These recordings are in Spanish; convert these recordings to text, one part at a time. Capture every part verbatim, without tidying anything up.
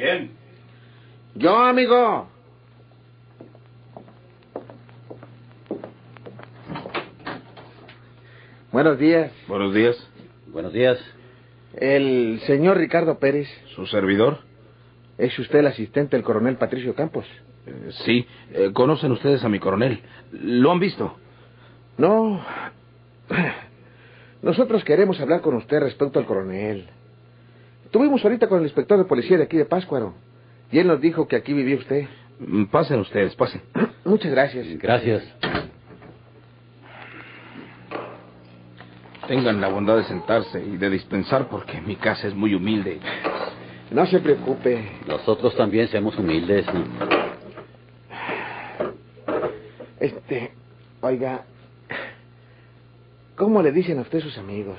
¿Quién? Yo, amigo. Buenos días. Buenos días. Buenos días. El señor Ricardo Pérez. ¿Su servidor? ¿Es usted el asistente del coronel Patricio Campos? Eh, sí. Eh, ¿Conocen ustedes a mi coronel? ¿Lo han visto? No. Nosotros queremos hablar con usted respecto al coronel. Tuvimos ahorita con el inspector de policía de aquí de Pátzcuaro, y él nos dijo que aquí vivía usted. Mm, Pasen ustedes, pasen. Muchas gracias. Gracias. Tengan la bondad de sentarse y de dispensar porque mi casa es muy humilde. No se preocupe. Nosotros también somos humildes. Este, oiga, ¿cómo le dicen a usted sus amigos?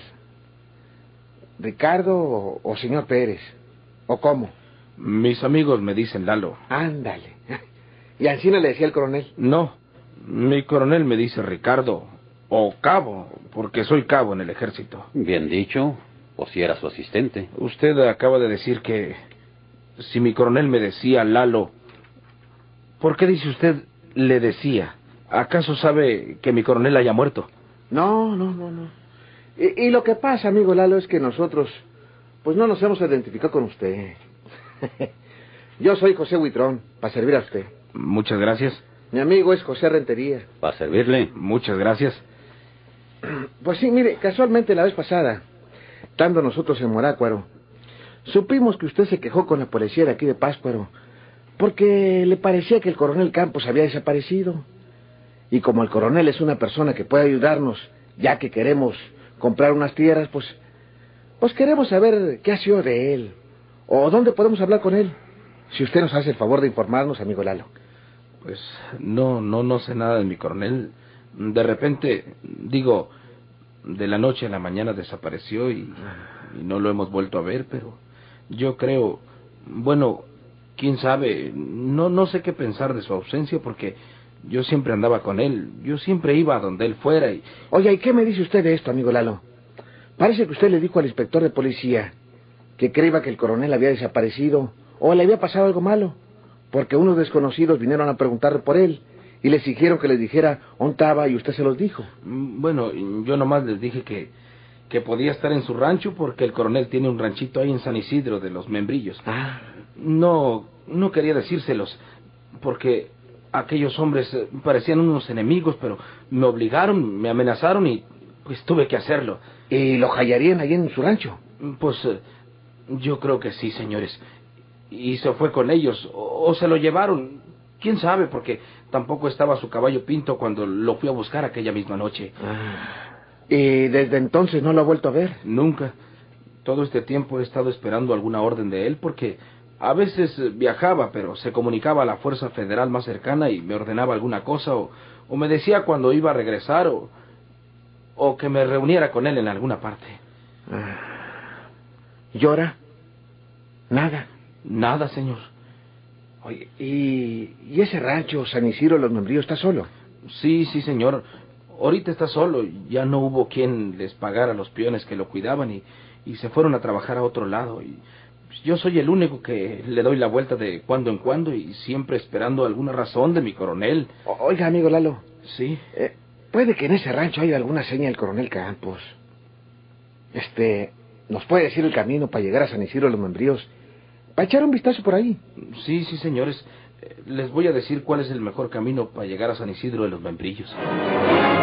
¿Ricardo o, o señor Pérez? ¿O cómo? Mis amigos me dicen Lalo. Ándale. ¿Y así no le decía el coronel? No, mi coronel me dice Ricardo o Cabo, porque soy cabo en el ejército. Bien dicho, o si era su asistente. Usted acaba de decir que si mi coronel me decía Lalo, ¿por qué dice usted le decía? ¿Acaso sabe que mi coronel haya muerto? No, no, no, no. Y, y lo que pasa, amigo Lalo, es que nosotros, pues no nos hemos identificado con usted. Yo soy José Huitrón, para servir a usted. Muchas gracias. Mi amigo es José Rentería. ¿Para servirle? Muchas gracias. Pues sí, mire, casualmente la vez pasada, estando nosotros en Morácuaro, supimos que usted se quejó con la policía de aquí de Pátzcuaro, porque le parecía que el coronel Campos había desaparecido. Y como el coronel es una persona que puede ayudarnos, ya que queremos comprar unas tierras, pues, pues queremos saber qué ha sido de él, o dónde podemos hablar con él. Si usted nos hace el favor de informarnos, amigo Lalo. Pues no, no, no sé nada de mi coronel. De repente, digo, de la noche a la mañana desapareció y, y no lo hemos vuelto a ver, pero yo creo, bueno, quién sabe, no, no sé qué pensar de su ausencia porque yo siempre andaba con él, yo siempre iba a donde él fuera y... Oiga, ¿y qué me dice usted de esto, amigo Lalo? Parece que usted le dijo al inspector de policía que creía que el coronel había desaparecido o le había pasado algo malo, porque unos desconocidos vinieron a preguntarle por él y le exigieron que les dijera dónde estaba y usted se los dijo. Bueno, yo nomás les dije que, que podía estar en su rancho porque el coronel tiene un ranchito ahí en San Isidro de los Membrillos. Ah. No, no quería decírselos porque aquellos hombres parecían unos enemigos, pero me obligaron, me amenazaron y pues tuve que hacerlo. ¿Y lo hallarían ahí en su rancho? Pues yo creo que sí, señores. Y se fue con ellos, o, o se lo llevaron, quién sabe, porque tampoco estaba su caballo Pinto cuando lo fui a buscar aquella misma noche. Ah. ¿Y desde entonces no lo ha vuelto a ver? Nunca. Todo este tiempo he estado esperando alguna orden de él, porque a veces viajaba, pero se comunicaba a la Fuerza Federal más cercana y me ordenaba alguna cosa, o, o me decía cuando iba a regresar, o, o que me reuniera con él en alguna parte. Ah. ¿Llora? Nada. Nada, señor. Oye, ¿y, y ese rancho, San Isidro de los Membrillos, está solo? Sí, sí, señor. Ahorita está solo. Ya no hubo quien les pagara a los peones que lo cuidaban y, y se fueron a trabajar a otro lado. Y yo soy el único que le doy la vuelta de cuando en cuando y siempre esperando alguna razón de mi coronel. O, oiga, amigo Lalo. Sí. Eh, puede que en ese rancho haya alguna seña del coronel Campos. Este, ¿nos puede decir el camino para llegar a San Isidro de los Membrillos? Para echar un vistazo por ahí. Sí, sí, señores. Les voy a decir cuál es el mejor camino para llegar a San Isidro de los Membrillos.